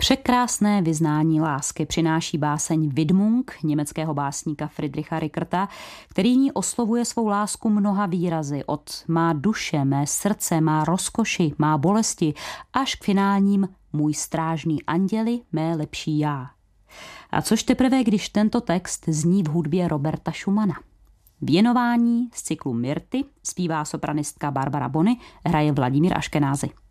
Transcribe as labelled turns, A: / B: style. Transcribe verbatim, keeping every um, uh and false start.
A: Překrásné vyznání lásky přináší báseň Widmung německého básníka Friedricha Rickerta, který ní oslovuje svou lásku mnoha výrazy, od má duše, mé srdce, má rozkoši, má bolesti, až k finálním můj strážný anděli, mé lepší já. A což teprve, když tento text zní v hudbě Roberta Schumana. Věnování z cyklu Myrty zpívá sopranistka Barbara Bony, hraje Vladimír Aškenázy.